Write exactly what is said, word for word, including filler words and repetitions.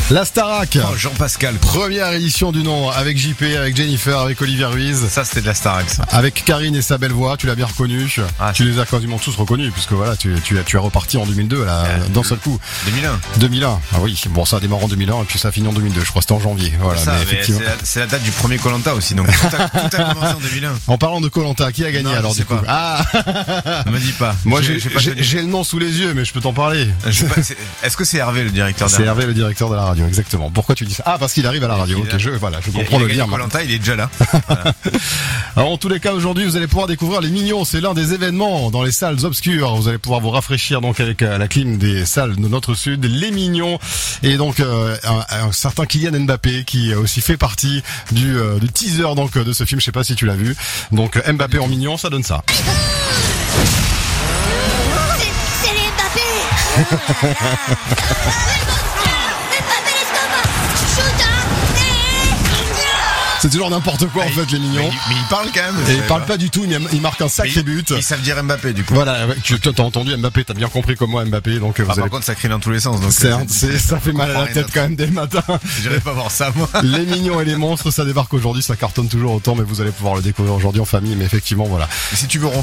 La Starac. Oh, Jean-Pascal. Première édition du nom avec J P, avec Jennifer, avec Olivier Ruiz. Ça, c'était de la Starac, ça. Avec Karine et sa belle voix, tu l'as bien reconnu. Ah, tu les as quasiment tous reconnus, puisque voilà, tu, tu, tu es reparti en deux mille deux, là, euh, d'un seul coup. deux mille un. deux mille un. Ah oui, bon, ça a démarré en deux mille un, et puis ça a fini en deux mille deux. Je crois que c'était en janvier. Voilà, ça, mais mais effectivement. c'est, la, c'est la date du premier Koh-Lanta aussi, donc tout a, tout a commencé en deux mille un. En parlant de Koh-Lanta, qui a gagné Non, alors je sais du coup? pas. Ah! Ne me dis pas. Moi, j'ai, j'ai, j'ai, pas j'ai, tenu. j'ai le nom sous les yeux, mais je peux t'en parler. Je sais pas, c'est, est-ce que c'est Hervé, le directeur C'est Hervé, le directeur de la radio, exactement. Pourquoi tu dis ça? Ah, parce qu'il arrive à la radio. Il Ok, a- je, voilà, je Il, comprends il a le gagné lien. Koh-Lanta, il est déjà là. Voilà. Alors, en tous les cas, aujourd'hui, vous allez pouvoir découvrir les Mignons. C'est l'un des événements dans les salles obscures. Vous allez pouvoir vous rafraîchir donc avec euh, la clim des salles de notre sud, les Mignons. Et donc, euh, un, un certain Kylian Mbappé qui a aussi fait partie du, euh, du teaser donc de ce film. Je sais pas si tu l'as vu. Donc, Mbappé en Mignon, ça donne ça. C'est, c'est les Mbappé. Mbappé, let's go. Shoot, hein. C'est toujours n'importe quoi en fait, les Mignons. Mais, il- mais il parle quand même. Et il parle pas du tout, il il marque un sacré but. Ils savent dire Mbappé, du coup. Voilà, ouais, tu t'as entendu Mbappé, t'as bien compris comme moi Mbappé, donc euh, vous Ah, par allez... contre, ça crie dans tous les sens, donc. C'est euh, un- c'est- ça fait mal à la tête quand même dès le matin. J'irai pas voir ça, moi. Les Mignons et les Monstres, ça débarque aujourd'hui, ça cartonne toujours autant, mais vous allez pouvoir le découvrir aujourd'hui en famille, mais effectivement, voilà. Et si tu veux ronfler